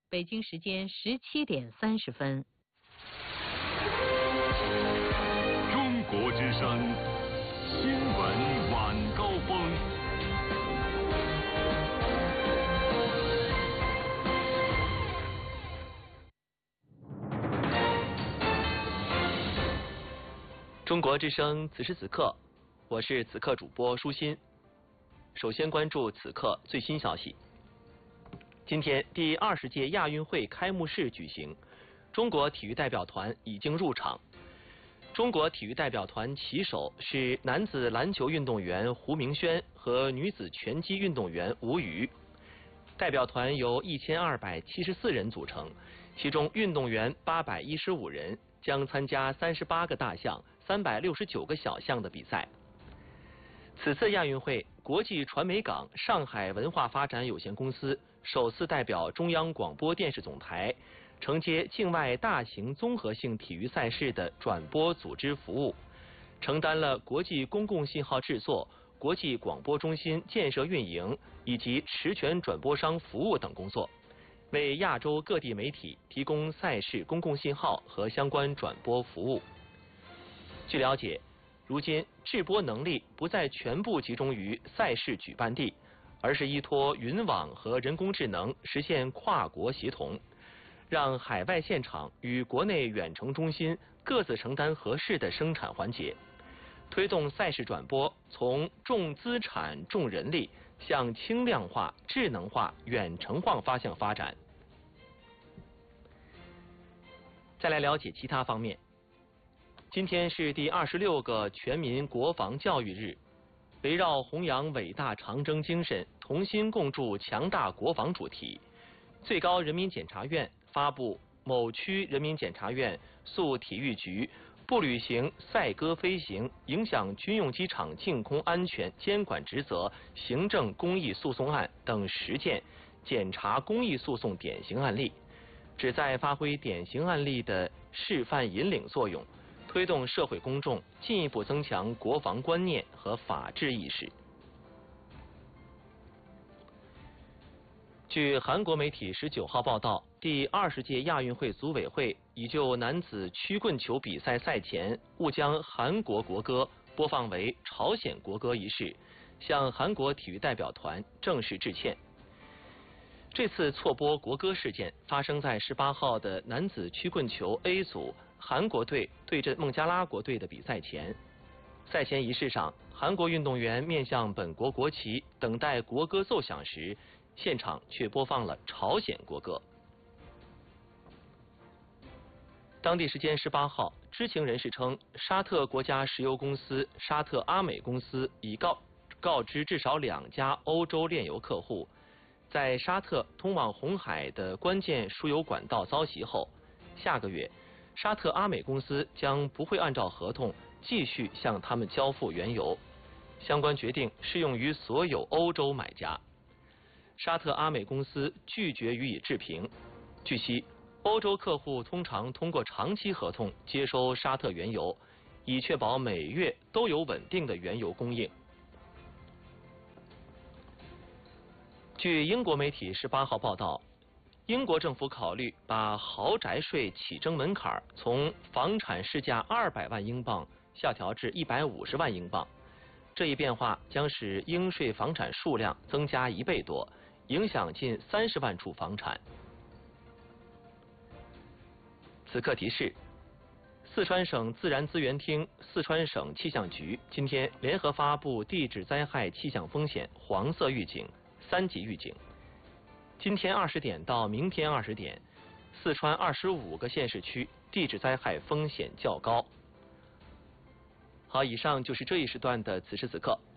北京时间17:30。 中国之声新闻晚高峰。 中国之声此时此刻，我是此刻主播舒心。首先关注此刻最新消息。今天第20届亚运会开幕式举行，中国体育代表团已经入场。中国体育代表团旗手是男子篮球运动员胡明轩和女子拳击运动员吴瑜。代表团由1274人组成，其中运动员815人，将参加38个大项、369个小项的比赛。此次亚运会，国际传媒港上海文化发展有限公司首次代表中央广播电视总台，承接境外大型综合性体育赛事的转播组织服务，承担了国际公共信号制作、国际广播中心建设运营以及持权转播商服务等工作，为亚洲各地媒体提供赛事公共信号和相关转播服务。据了解，如今制播能力不再全部集中于赛事举办地，而是依托云网和人工智能实现跨国协同，让海外现场与国内远程中心各自承担合适的生产环节，推动赛事转播从重资产重人力向轻量化、智能化、远程化方向发展。再来了解其他方面。今天是第26个全民国防教育日，围绕弘扬伟大长征精神，同心共筑强大国防主题，最高人民检察院发布某区人民检察院诉体育局不履行赛鸽飞行影响军用机场净空安全监管职责行政公益诉讼案等10件检察公益诉讼典型案例，旨在发挥典型案例的示范引领作用，推动社会公众进一步增强国防观念和法治意识。据韩国媒体19号报道，第20届亚运会组委会已就男子曲棍球比赛赛前误将韩国国歌播放为朝鲜国歌一事，向韩国体育代表团正式致歉。这次错播国歌事件发生在18号的男子曲棍球 A 组韩国队对阵孟加拉国队的比赛前。赛前仪式上，韩国运动员面向本国国旗等待国歌奏响时，现场却播放了朝鲜国歌。当地时间18号，知情人士称，沙特国家石油公司沙特阿美公司已告知至少2家欧洲炼油客户，在沙特通往红海的关键输油管道遭袭后，下个月沙特阿美公司将不会按照合同继续向他们交付原油，相关决定适用于所有欧洲买家。沙特阿美公司拒绝予以置评。据悉，欧洲客户通常通过长期合同接收沙特原油，以确保每月都有稳定的原油供应。据英国媒体18号报道，英国政府考虑把豪宅税起征门槛从房产市价200万英镑下调至150万英镑。这一变化将使应税房产数量增加1倍多，影响近30万处房产。此刻提示：四川省自然资源厅、四川省气象局今天联合发布地质灾害气象风险黄色预警、3级预警。今天20点到明天20点，四川25个县市区地质灾害风险较高。好，以上就是这一时段的此时此刻。